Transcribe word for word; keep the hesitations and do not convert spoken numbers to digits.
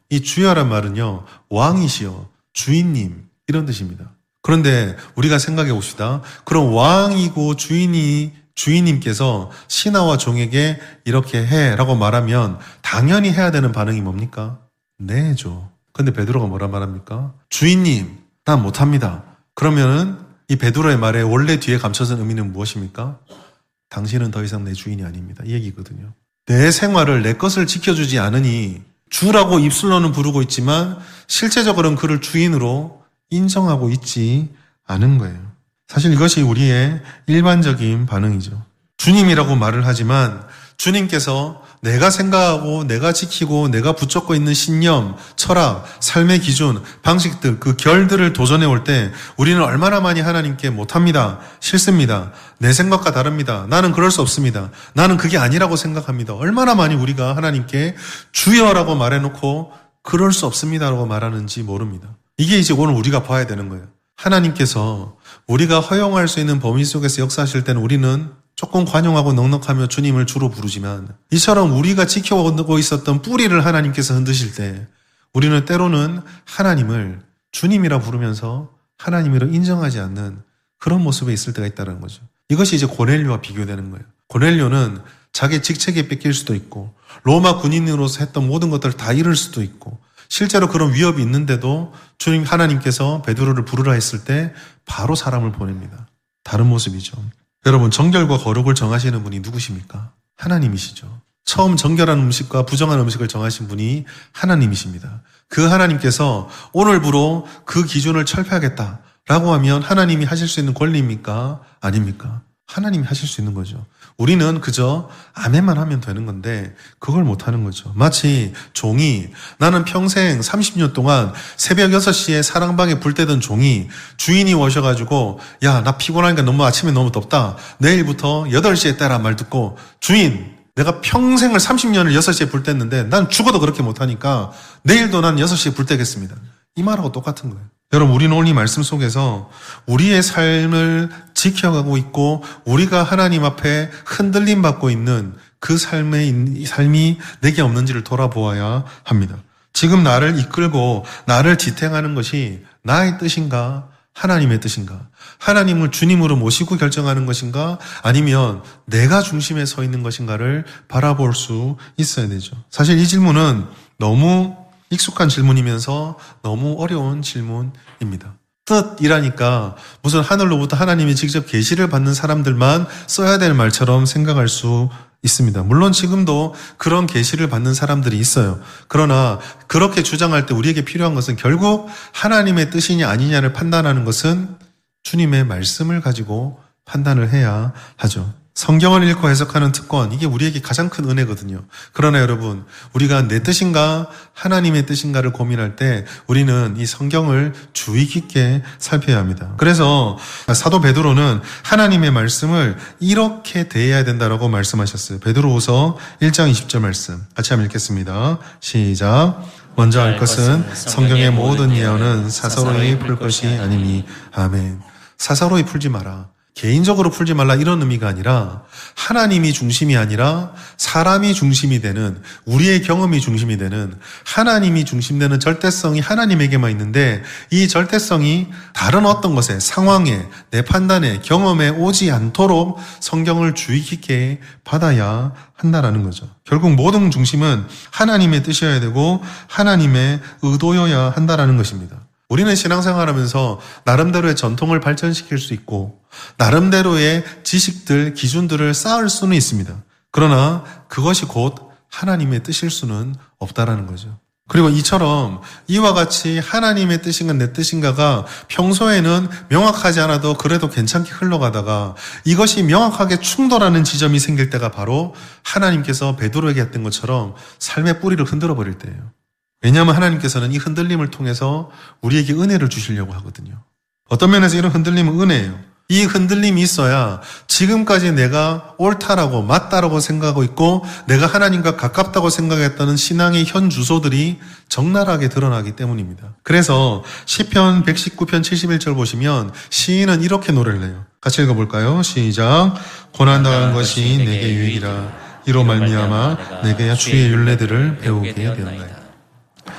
이 주여란 말은요, 왕이시여, 주인님 이런 뜻입니다. 그런데 우리가 생각해 봅시다. 그럼 왕이고 주인이 주인님께서 신하와 종에게 이렇게 해라고 말하면 당연히 해야 되는 반응이 뭡니까? 네죠. 근데 베드로가 뭐라 말합니까? 주인님, 난 못합니다. 그러면은 이 베드로의 말에 원래 뒤에 감춰진 의미는 무엇입니까? 당신은 더 이상 내 주인이 아닙니다. 이 얘기거든요. 내 생활을 내 것을 지켜주지 않으니 주라고 입술로는 부르고 있지만 실제적으로는 그를 주인으로 인정하고 있지 않은 거예요. 사실 이것이 우리의 일반적인 반응이죠. 주님이라고 말을 하지만 주님께서 내가 생각하고 내가 지키고 내가 붙잡고 있는 신념, 철학, 삶의 기준, 방식들, 그 결들을 도전해 올 때 우리는 얼마나 많이 하나님께 못합니다. 싫습니다. 내 생각과 다릅니다. 나는 그럴 수 없습니다. 나는 그게 아니라고 생각합니다. 얼마나 많이 우리가 하나님께 주여라고 말해놓고 그럴 수 없습니다라고 말하는지 모릅니다. 이게 이제 오늘 우리가 봐야 되는 거예요. 하나님께서 우리가 허용할 수 있는 범위 속에서 역사하실 때는 우리는 조금 관용하고 넉넉하며 주님을 주로 부르지만 이처럼 우리가 지켜오고 있었던 뿌리를 하나님께서 흔드실 때 우리는 때로는 하나님을 주님이라 부르면서 하나님이라 인정하지 않는 그런 모습에 있을 때가 있다는 거죠. 이것이 이제 고넬료와 비교되는 거예요. 고넬료는 자기 직책에 뺏길 수도 있고 로마 군인으로서 했던 모든 것들을 다 잃을 수도 있고 실제로 그런 위협이 있는데도 주님 하나님께서 베드로를 부르라 했을 때 바로 사람을 보냅니다. 다른 모습이죠. 여러분, 정결과 거룩을 정하시는 분이 누구십니까? 하나님이시죠. 처음 정결한 음식과 부정한 음식을 정하신 분이 하나님이십니다. 그 하나님께서 오늘부로 그 기준을 철폐하겠다라고 하면 하나님이 하실 수 있는 권리입니까? 아닙니까? 하나님이 하실 수 있는 거죠. 우리는 그저 아멘만 하면 되는 건데 그걸 못하는 거죠. 마치 종이, 나는 평생 삼십 년 동안 새벽 여섯 시에 사랑방에 불 때던 종이 주인이 오셔가지고 야, 나 피곤하니까 너무 아침에 너무 덥다. 내일부터 여덟 시에 떼라 말 듣고 주인, 내가 평생을 삼십 년을 여섯 시에 불 뗐는데 난 죽어도 그렇게 못하니까 내일도 난 여섯 시에 불 떼겠습니다. 이 말하고 똑같은 거예요. 여러분, 우리는 오늘 이 말씀 속에서 우리의 삶을 지켜가고 있고 우리가 하나님 앞에 흔들림 받고 있는 그 삶의 삶이 내게 없는지를 돌아보아야 합니다. 지금 나를 이끌고 나를 지탱하는 것이 나의 뜻인가? 하나님의 뜻인가? 하나님을 주님으로 모시고 결정하는 것인가? 아니면 내가 중심에 서 있는 것인가를 바라볼 수 있어야 되죠. 사실 이 질문은 너무 익숙한 질문이면서 너무 어려운 질문입니다. 뜻이라니까 무슨 하늘로부터 하나님이 직접 계시를 받는 사람들만 써야 될 말처럼 생각할 수 있습니다. 물론 지금도 그런 계시를 받는 사람들이 있어요. 그러나 그렇게 주장할 때 우리에게 필요한 것은 결국 하나님의 뜻이냐 아니냐를 판단하는 것은 주님의 말씀을 가지고 판단을 해야 하죠. 성경을 읽고 해석하는 특권, 이게 우리에게 가장 큰 은혜거든요. 그러나 여러분, 우리가 내 뜻인가 하나님의 뜻인가를 고민할 때 우리는 이 성경을 주의 깊게 살펴야 합니다. 그래서 사도 베드로는 하나님의 말씀을 이렇게 대해야 된다라고 말씀하셨어요. 베드로후서 일 장 이십 절 말씀 같이 한번 읽겠습니다. 시작. 먼저 알 것은 성경의 모든 예언은 사사로이 풀 것이 아니니. 아멘. 사사로이 풀지 마라. 개인적으로 풀지 말라 이런 의미가 아니라 하나님이 중심이 아니라 사람이 중심이 되는, 우리의 경험이 중심이 되는, 하나님이 중심되는 절대성이 하나님에게만 있는데 이 절대성이 다른 어떤 것에, 상황에, 내 판단에, 경험에 오지 않도록 성경을 주의 깊게 받아야 한다라는 거죠. 결국 모든 중심은 하나님의 뜻이어야 되고 하나님의 의도여야 한다라는 것입니다. 우리는 신앙생활하면서 나름대로의 전통을 발전시킬 수 있고 나름대로의 지식들, 기준들을 쌓을 수는 있습니다. 그러나 그것이 곧 하나님의 뜻일 수는 없다라는 거죠. 그리고 이처럼 이와 같이 하나님의 뜻인가 내 뜻인가가 평소에는 명확하지 않아도 그래도 괜찮게 흘러가다가 이것이 명확하게 충돌하는 지점이 생길 때가 바로 하나님께서 베드로에게 했던 것처럼 삶의 뿌리를 흔들어 버릴 때예요. 왜냐하면 하나님께서는 이 흔들림을 통해서 우리에게 은혜를 주시려고 하거든요. 어떤 면에서 이런 흔들림은 은혜예요. 이 흔들림이 있어야 지금까지 내가 옳다라고 맞다라고 생각하고 있고 내가 하나님과 가깝다고 생각했다는 신앙의 현 주소들이 적나라하게 드러나기 때문입니다. 그래서 시편 백십구 편 칠십일 절 보시면 시인은 이렇게 노래를 해요. 같이 읽어볼까요? 시작. 고난당한 것이 내게 유익이라 이로 말미암아 내게 주의 율례들을 배우게 되었나이다.